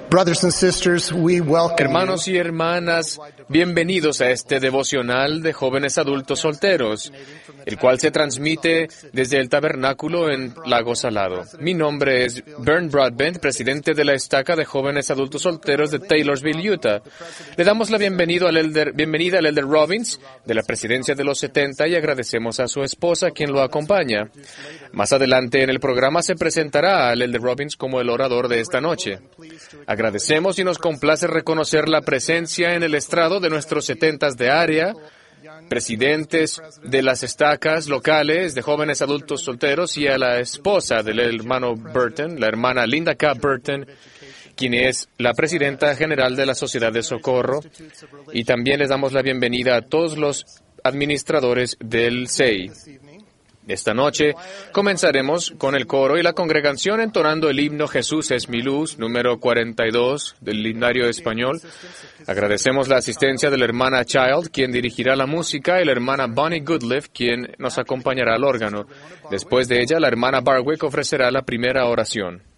Brothers and sisters, we welcome Hermanos y hermanas, bienvenidos a este devocional de jóvenes adultos solteros, el cual se transmite desde el tabernáculo en Lago Salado. Mi nombre es Bern Broadbent, presidente de la estaca de jóvenes adultos solteros de Taylorsville, Utah. Le damos la bienvenida al Elder Robbins de la presidencia de los 70 y agradecemos a su esposa quien lo acompaña. Más adelante en el programa se presentará al Elder Robbins como el orador de esta noche. Agradecemos y nos complace reconocer la presencia en el estrado de nuestros 70 de área, presidentes de las estacas locales de jóvenes adultos solteros y a la esposa del hermano Burton, la hermana Linda K. Burton, quien es la presidenta general de la Sociedad de Socorro, y también les damos la bienvenida a todos los administradores del SEI. Esta noche comenzaremos con el coro y la congregación entonando el himno Jesús es mi luz, número 42 del himnario español. Agradecemos la asistencia de la hermana Child, quien dirigirá la música, y la hermana Bonnie Goodliff, quien nos acompañará al órgano. Después de ella, la hermana Barwick ofrecerá la primera oración.